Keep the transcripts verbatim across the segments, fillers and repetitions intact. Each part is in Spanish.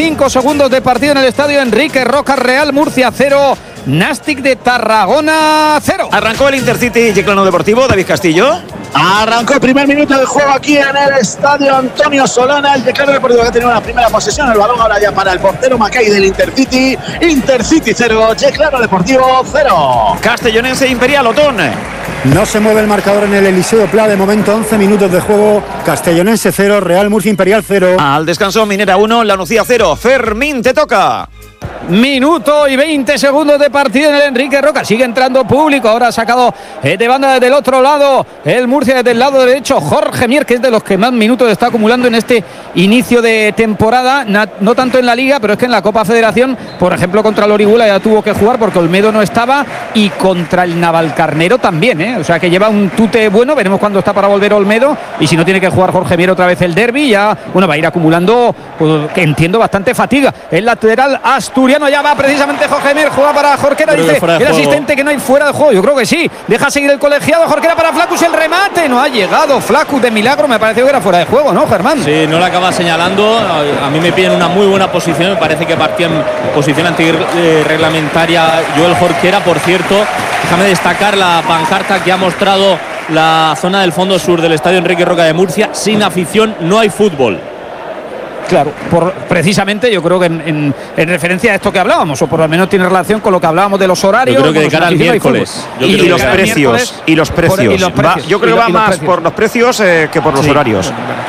cinco segundos de partido en el estadio Enrique Roca. Real Murcia cero, Nastic de Tarragona cero. Arrancó el Intercity Yeclano Deportivo, David Castillo. Arrancó el primer minuto de juego aquí en el estadio Antonio Solana. El Yeclano Deportivo que ha tenido una primera posesión. El balón ahora ya para el portero Macay del Intercity. Intercity cero, Yeclano Deportivo cero. Castellonense Imperial, Otón. No se mueve el marcador en el Eliseo Pla. De momento once minutos de juego. Castellonense cero, Real Murcia Imperial cero. Al descanso, Minera uno, La Nucía cero. Fermín, te toca. Minuto y veinte segundos de partido en el Enrique Roca. Sigue entrando público. Ahora ha sacado eh, de banda desde el otro lado el Murcia, desde el lado derecho Jorge Mier, que es de los que más minutos está acumulando en este inicio de temporada. Na, no tanto en la Liga, pero es que en la Copa Federación, por ejemplo, contra el Orihuela ya tuvo que jugar porque Olmedo no estaba, y contra el Navalcarnero también, ¿eh? O sea que lleva un tute bueno. Veremos cuándo está para volver Olmedo, y si no tiene que jugar Jorge Mier otra vez el derbi, ya bueno, va a ir acumulando, pues, que entiendo, bastante fatiga. El lateral asturiano, ya va precisamente Jorge Mier, juega para Jorquera, dice el asistente que no hay fuera de juego. Yo creo que sí, deja seguir el colegiado. Jorquera para Flacus, el remate, no ha llegado Flacus, de milagro, me pareció que era fuera de juego, ¿no, Germán? Sí, no la acaba señalando. A mí me piden una muy buena posición, me parece que partía en posición antirreglamentaria Joel Jorquera. Por cierto, déjame destacar la pancarta que ha mostrado la zona del fondo sur del estadio Enrique Roca de Murcia: sin afición no hay fútbol. Claro, por, precisamente yo creo que en, en, en referencia a esto que hablábamos, o por lo menos tiene relación con lo que hablábamos de los horarios. Yo creo que de cara al miércoles. Y, y, los precios, y los precios. Por, y los precios. Va, yo creo que va más precios. por los precios eh, que por los sí, horarios.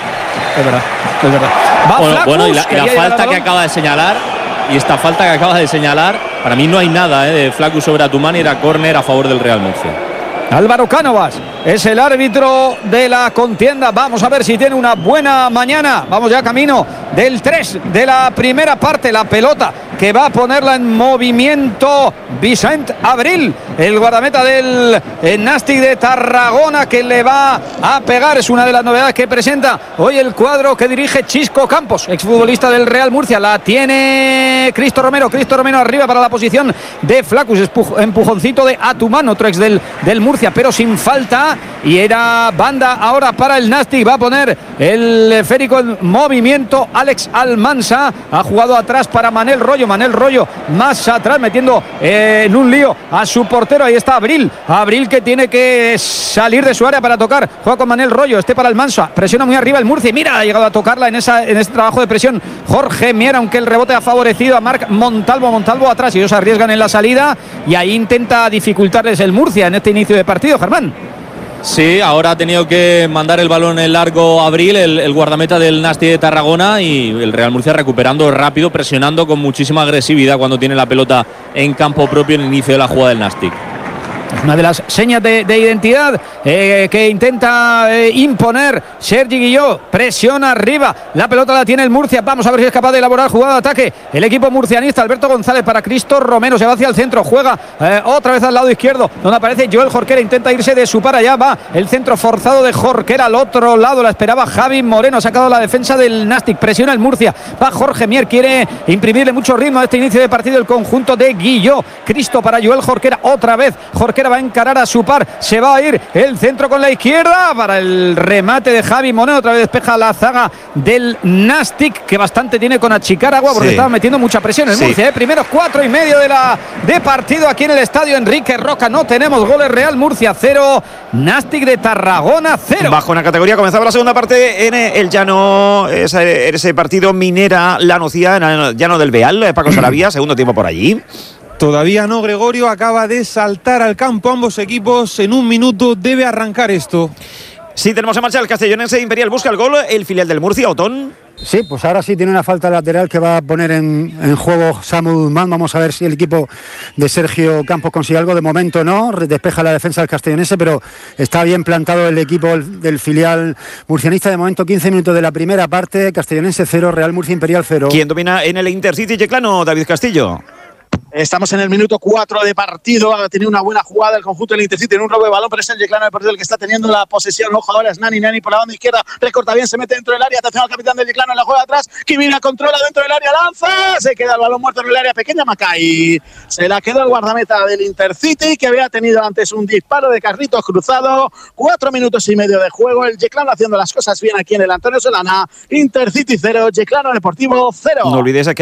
Es verdad, es verdad. Va bueno, Flacus, bueno, y la, y la falta que acaba de señalar, y esta falta que acaba de señalar, para mí no hay nada eh, de Flacus sobre Atumán, y era córner a favor del Real Murcia. Álvaro Cánovas es el árbitro de la contienda. Vamos a ver si tiene una buena mañana. Vamos ya camino del tres de la primera parte. La pelota que va a ponerla en movimiento Vicent Abril, el guardameta del Nastic de Tarragona, que le va a pegar. Es una de las novedades que presenta hoy el cuadro que dirige Chisco Campos, exfutbolista del Real Murcia. La tiene Cristo Romero. Cristo Romero arriba para la posición de Flacus. Empujoncito de Atumán, otro ex del, del Murcia, pero sin falta, y era banda ahora para el Nastic. Va a poner el esférico en movimiento Alex Almansa. Ha jugado atrás para Manel Rollo. Manel Rollo más atrás, metiendo eh, en un lío a su portero. Ahí está Abril. Abril que tiene que salir de su área para tocar. Juega con Manel Rollo. Este para Almansa. Presiona muy arriba el Murcia. Mira, ha llegado a tocarla en, esa, en este trabajo de presión Jorge Mier, aunque el rebote ha favorecido a Marc Montalvo. Montalvo atrás, y ellos arriesgan en la salida, y ahí intenta dificultarles el Murcia en este inicio de partido, Germán. Sí, ahora ha tenido que mandar el balón en largo Abril, el, el guardameta del Nastic de Tarragona, y el Real Murcia recuperando rápido, presionando con muchísima agresividad cuando tiene la pelota en campo propio en el inicio de la jugada del Nastic. Una de las señas de, de identidad eh, que intenta eh, imponer Sergi Guilló. Presión arriba, la pelota la tiene el Murcia. Vamos a ver si es capaz de elaborar jugada de ataque el equipo murcianista. Alberto González para Cristo Romero, se va hacia el centro, juega eh, otra vez al lado izquierdo, donde aparece Joel Jorquera. Intenta irse de su para allá, va el centro forzado de Jorquera al otro lado. La esperaba Javi Moreno, ha sacado la defensa del Nastic. Presiona el Murcia, va Jorge Mier, quiere imprimirle mucho ritmo a este inicio de partido el conjunto de Guilló. Cristo para Joel Jorquera, otra vez Jorquera va a encarar a su par, se va a ir el centro con la izquierda para el remate de Javi Moreno. Otra vez despeja la zaga del Nastic, que bastante tiene con achicar agua, porque sí, estaba metiendo mucha presión en sí. Murcia, ¿eh? Primeros cuatro y medio de la de partido aquí en el estadio Enrique Roca. No tenemos goles. Real Murcia cero, Nastic de Tarragona cero. Bajo una categoría comenzaba la segunda parte en el llano, ese, ese partido Minera La Nucía, en el llano del Beal. Paco Sarabia, segundo tiempo por allí. Todavía no, Gregorio, acaba de saltar al campo ambos equipos. En un minuto debe arrancar esto. Sí, tenemos en marcha el Castellonense Imperial. Busca el gol, el filial del Murcia, Otón. Sí, pues ahora sí tiene una falta lateral que va a poner en, en juego Samu Guzmán. Vamos a ver si el equipo de Sergio Campos consigue algo. De momento no, despeja la defensa del Castellonense, pero está bien plantado el equipo del filial murcianista. De momento quince minutos de la primera parte, Castellonense cero, Real Murcia Imperial cero. ¿Quién domina en el Intercity Yeclano? David Castillo. Estamos en el minuto cuatro de partido. Ha tenido una buena jugada el conjunto del Intercity en un robo de balón, pero es el Yeclano Deportivo el que está teniendo la posesión. Ojo, ahora es Nani, Nani por la banda izquierda, recorta bien, se mete dentro del área. Atención al capitán del Yeclano, la juega atrás. Kivina controla dentro del área, lanza, se queda el balón muerto en el área pequeña. Macay se la quedó el guardameta del Intercity, que había tenido antes un disparo de Carlitos cruzado. Cuatro minutos y medio de juego. El Yeclano haciendo las cosas bien aquí en el Antonio Solana. Intercity cero, Yeclano Deportivo cero. No olvides que